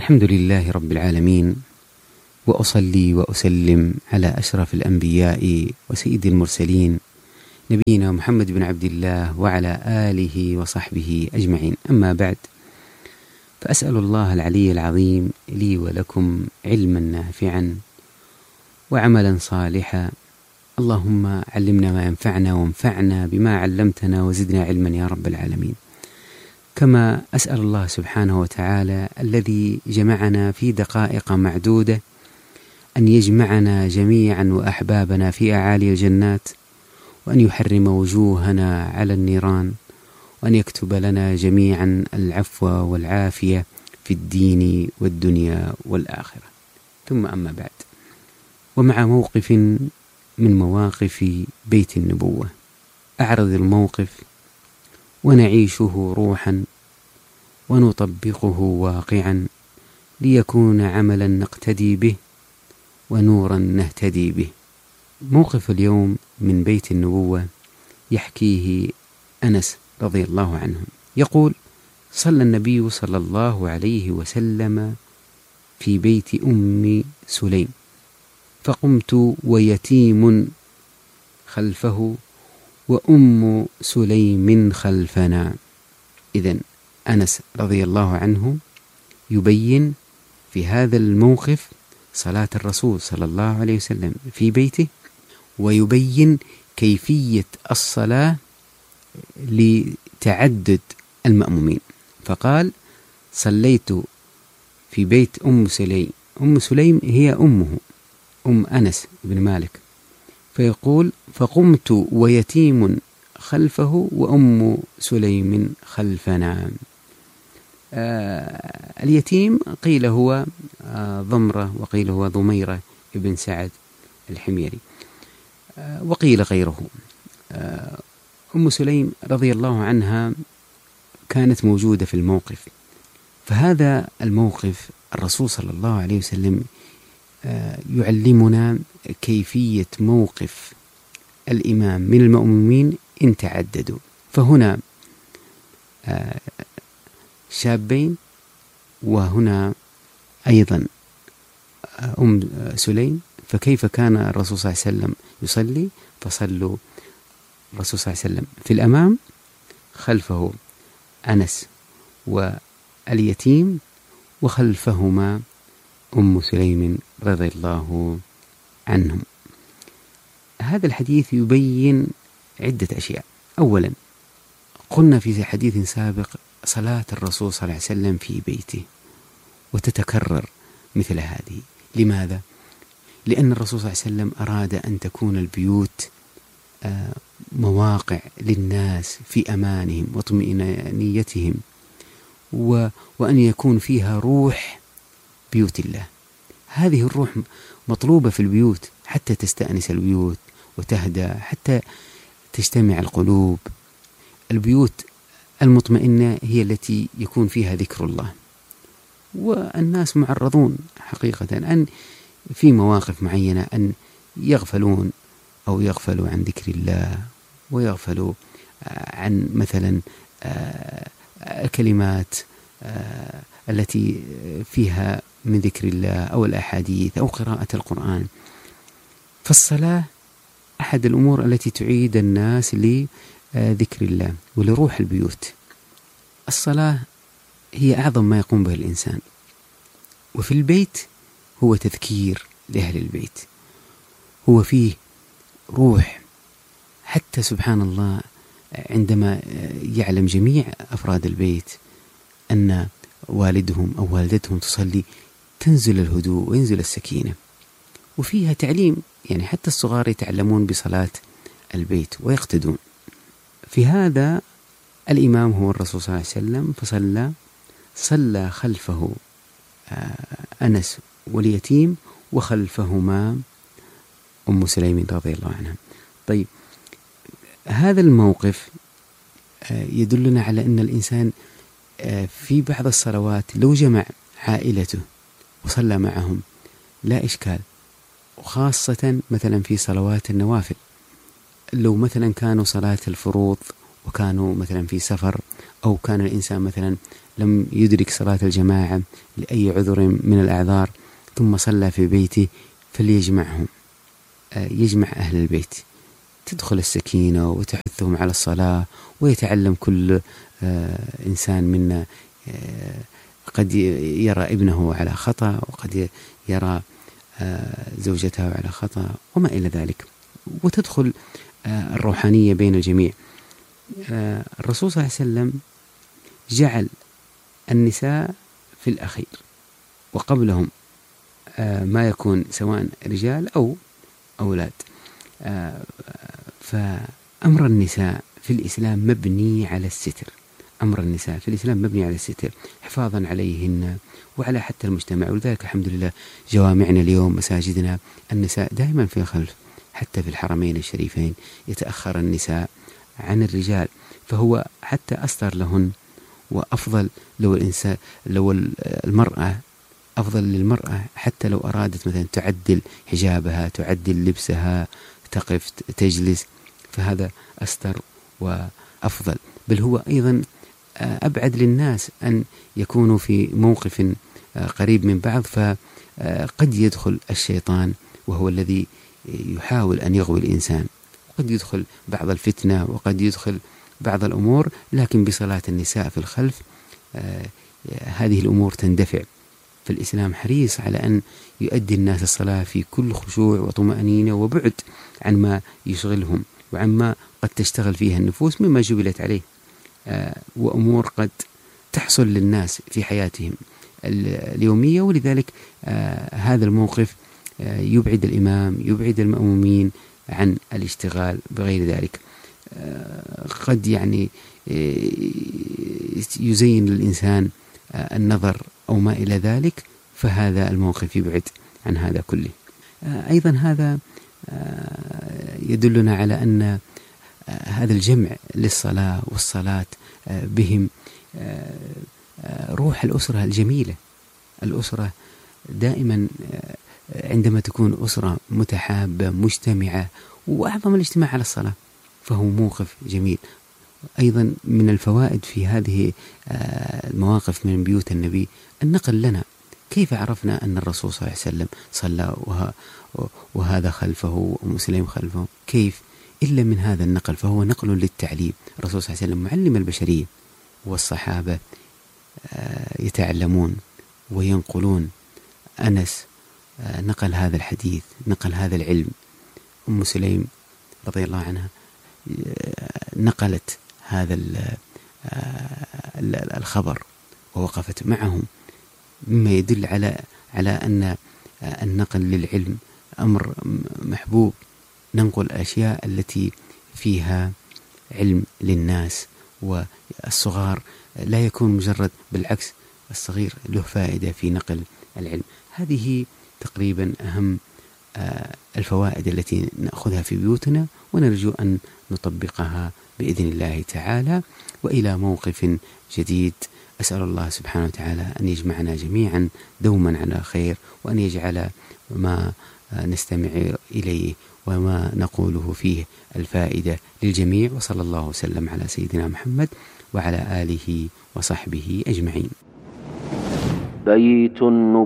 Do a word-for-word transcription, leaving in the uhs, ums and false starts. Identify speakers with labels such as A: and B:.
A: الحمد لله رب العالمين، وأصلي وأسلم على أشرف الأنبياء وسيد المرسلين نبينا محمد بن عبد الله وعلى آله وصحبه أجمعين. أما بعد، فأسأل الله العلي العظيم لي ولكم علما نافعا وعملا صالحا. اللهم علمنا ما ينفعنا وانفعنا بما علمتنا وزدنا علما يا رب العالمين. كما أسأل الله سبحانه وتعالى الذي جمعنا في دقائق معدودة أن يجمعنا جميعا وأحبابنا في أعالي الجنات، وأن يحرم وجوهنا على النيران، وأن يكتب لنا جميعا العفو والعافية في الدين والدنيا والآخرة. ثم أما بعد، ومع موقف من مواقف بيت النبوة، أعرض الموقف ونعيشه روحا ونطبقه واقعا ليكون عملا نقتدي به ونورا نهتدي به. موقف اليوم من بيت النبوة يحكيه أنس رضي الله عنه، يقول: صلى النبي صلى الله عليه وسلم في بيت أم سليم، فقمت ويتيم خلفه وأم سليم خلفنا. إذن أنس رضي الله عنه يبين في هذا الموقف صلاة الرسول صلى الله عليه وسلم في بيته، ويبين كيفية الصلاة لتعدد المأمومين. فقال: صليت في بيت أم سليم. أم سليم هي أمه، أم أنس بن مالك. فيقول: فقمت ويتيم خلفه وأم سليم خلفنا. آه اليتيم قيل هو آه ضمرة، وقيل هو ضميرة ابن سعد الحميري، آه وقيل غيره. آه أم سليم رضي الله عنها كانت موجودة في الموقف. فهذا الموقف الرسول صلى الله عليه وسلم آه يعلمنا كيفية موقف الإمام من المأمومين إن تعددوا. فهنا آه شابين، وهنا أيضا أم سليم. فكيف كان الرسول صلى الله عليه وسلم يصلي؟ فصلوا الرسول صلى الله عليه وسلم في الأمام، خلفه أنس واليتيم، وخلفهما أم سليم رضي الله عنهم. هذا الحديث يبين عدة أشياء. أولا، قلنا في حديث سابق صلاة الرسول صلى الله عليه وسلم في بيته، وتتكرر مثل هذه. لماذا؟ لأن الرسول صلى الله عليه وسلم أراد أن تكون البيوت مواقع للناس في أمانهم وطمئنانيتهم، وأن يكون فيها روح بيوت الله. هذه الروح مطلوبة في البيوت حتى تستأنس البيوت وتهدى، حتى تجتمع القلوب. البيوت المطمئنة هي التي يكون فيها ذكر الله. والناس معرضون حقيقة أن في مواقف معينة أن يغفلون أو يغفلوا عن ذكر الله، ويغفلوا عن مثلا الكلمات التي فيها من ذكر الله أو الأحاديث أو قراءة القرآن. فالصلاة أحد الأمور التي تعيد الناس لذكر الله ولروح البيوت. الصلاة هي أعظم ما يقوم به الإنسان، وفي البيت هو تذكير لأهل البيت، هو فيه روح. حتى سبحان الله عندما يعلم جميع أفراد البيت أن والدهم أو والدتهم تصلي، تنزل الهدوء وينزل السكينة، وفيها تعليم. يعني حتى الصغار يتعلمون بصلاة البيت ويقتدون. في هذا الإمام هو الرسول صلى الله عليه وسلم، فصلى صلى خلفه أنس واليتيم، وخلفهما أم سليم رضي الله عنها. طيب، هذا الموقف يدلنا على أن الإنسان في بعض الصلوات لو جمع عائلته وصلى معهم لا إشكال، وخاصة مثلا في صلوات النوافل. لو مثلا كانوا صلاة الفروض وكانوا مثلا في سفر أو كان الإنسان مثلا لم يدرك صلاة الجماعة لأي عذر من الأعذار ثم صلى في بيته، فليجمعهم، يجمع أهل البيت، تدخل السكينة وتحثهم على الصلاة، ويتعلم كل إنسان منا قد يرى ابنه على خطأ، وقد يرى زوجته على خطأ وما إلى ذلك، وتدخل الروحانية بين الجميع. الرسول صلى الله عليه وسلم جعل النساء في الأخير، وقبلهم ما يكون سواء رجال أو أولاد. فأمر النساء في الإسلام مبني على الستر، أمر النساء في الإسلام مبني على الستر حفاظا عليهن وعلى حتى المجتمع. ولذلك الحمد لله جوامعنا اليوم، مساجدنا، النساء دائما في الخلف، حتى في الحرمين الشريفين يتأخر النساء عن الرجال، فهو حتى أستر لهن. وأفضل لو الإنسان لو المرأة أفضل للمرأة حتى لو أرادت مثلا تعدل حجابها، تعدل لبسها، تقف، تجلس، فهذا أستر وأفضل. بل هو أيضا أبعد للناس أن يكونوا في موقف قريب من بعض، فقد يدخل الشيطان وهو الذي يحاول أن يغوي الإنسان، قد يدخل بعض الفتنة وقد يدخل بعض الأمور، لكن بصلاة النساء في الخلف هذه الأمور تندفع. فالإسلام حريص على أن يؤدي الناس الصلاة في كل خشوع وطمأنينة وبعد عن ما يشغلهم وعن ما قد تشتغل فيها النفوس مما جبلت عليه، وأمور قد تحصل للناس في حياتهم اليومية. ولذلك هذا الموقف يبعد الإمام، يبعد المأمومين عن الاشتغال بغير ذلك. قد يعني يزين للإنسان النظر أو ما إلى ذلك، فهذا الموقف يبعد عن هذا كله. أيضا هذا يدلنا على أن هذا الجمع للصلاة والصلاة بهم روح الأسرة الجميلة. الأسرة دائما عندما تكون أسرة متحابة مجتمعة، وأعظم الاجتماع على الصلاة، فهو موقف جميل. أيضا من الفوائد في هذه المواقف من بيوت النبي النقل لنا كيف عرفنا أن الرسول صلى الله عليه وسلم صلى وهذا خلفه ومسلم خلفه، كيف إلا من هذا النقل، فهو نقل للتعليم. الرسول صلى الله عليه وسلم معلم البشرية، والصحابة يتعلمون وينقلون. أنس نقل هذا الحديث، نقل هذا العلم. أم سليم رضي الله عنها نقلت هذا الخبر ووقفت معهم، مما يدل على على أن النقل للعلم أمر محبوب. ننقل الأشياء التي فيها علم للناس، والصغار لا يكون مجرد، بالعكس الصغير له فائدة في نقل العلم. هذه تقريبا أهم الفوائد التي نأخذها في بيوتنا، ونرجو أن نطبقها بإذن الله تعالى. وإلى موقف جديد، أسأل الله سبحانه وتعالى أن يجمعنا جميعا دوما على خير، وأن يجعل ما نستمع إليه وما نقوله فيه الفائدة للجميع. وصلى الله وسلم على سيدنا محمد وعلى آله وصحبه أجمعين.
B: بيت النبوة.